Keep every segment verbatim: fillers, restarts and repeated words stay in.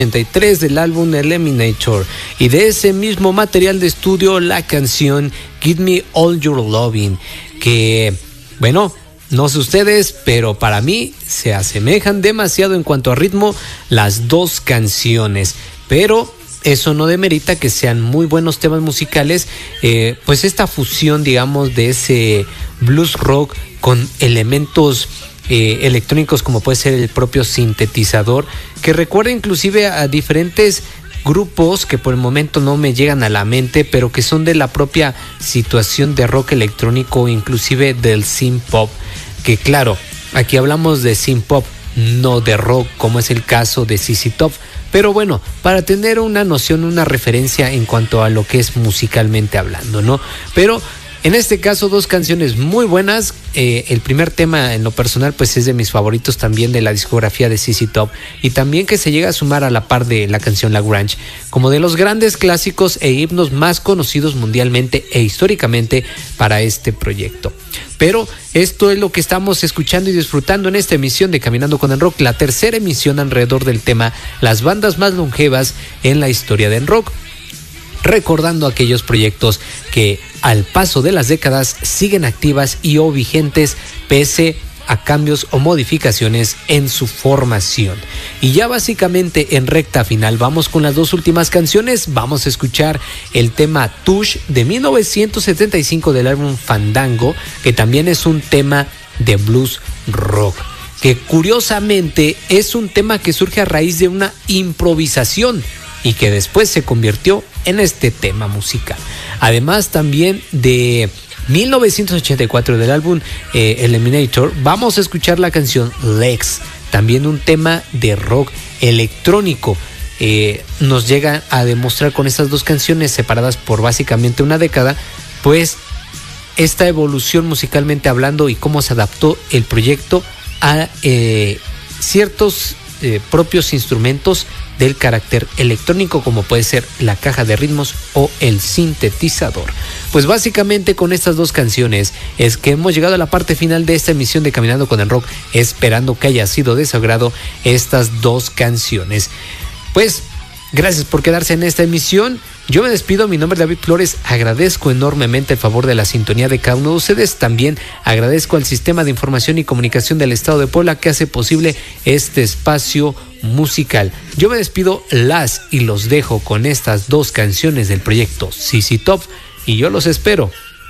ochenta y tres del álbum Eliminator, y de ese mismo material de estudio la canción Give Me All Your Loving, que bueno, no sé ustedes, pero para mí se asemejan demasiado en cuanto a ritmo las dos canciones, pero eso no demerita que sean muy buenos temas musicales, eh, pues esta fusión, digamos, de ese blues rock con elementos eh, electrónicos como puede ser el propio sintetizador, que recuerda inclusive a diferentes grupos que por el momento no me llegan a la mente, pero que son de la propia situación de rock electrónico, inclusive del synth pop, que claro, aquí hablamos de synth pop, no de rock como es el caso de Z Z Top, pero bueno, para tener una noción, una referencia en cuanto a lo que es musicalmente hablando, ¿no? Pero en este caso, dos canciones muy buenas. Eh, el primer tema, en lo personal, pues es de mis favoritos también de la discografía de Z Z Top, y también que se llega a sumar a la par de la canción La Grange, como de los grandes clásicos e himnos más conocidos mundialmente e históricamente para este proyecto. Pero esto es lo que estamos escuchando y disfrutando en esta emisión de Caminando con el Rock, la tercera emisión alrededor del tema las bandas más longevas en la historia del rock, recordando aquellos proyectos que al paso de las décadas siguen activas y o vigentes pese a cambios o modificaciones en su formación. Y ya básicamente en recta final vamos con las dos últimas canciones. Vamos a escuchar el tema Tush de mil novecientos setenta y cinco del álbum Fandango, que también es un tema de blues rock, que curiosamente es un tema que surge a raíz de una improvisación y que después se convirtió en este tema musical. Además también de mil novecientos ochenta y cuatro del álbum eh, Eliminator, vamos a escuchar la canción Legs, también un tema de rock electrónico. Eh, nos llega a demostrar con estas dos canciones separadas por básicamente una década, pues esta evolución musicalmente hablando y cómo se adaptó el proyecto a eh, ciertos eh, propios instrumentos del carácter electrónico, como puede ser la caja de ritmos o el sintetizador. Pues básicamente con estas dos canciones es que hemos llegado a la parte final de esta emisión de Caminando con el Rock, esperando que haya sido de su agrado estas dos canciones. Pues gracias por quedarse en esta emisión. Yo me despido, mi nombre es David Flores, agradezco enormemente el favor de la sintonía de cada uno de ustedes. También agradezco al Sistema de Información y Comunicación del Estado de Puebla que hace posible este espacio musical. Yo me despido, las y los dejo con estas dos canciones del proyecto Z Z Top, y yo los espero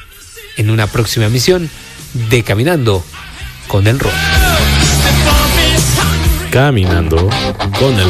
en una próxima emisión de Caminando con el Rock. Caminando con el